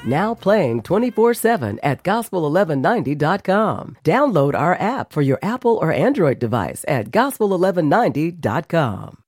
Now playing 24/7 at gospel1190.com. Download our app for your Apple or Android device at gospel1190.com.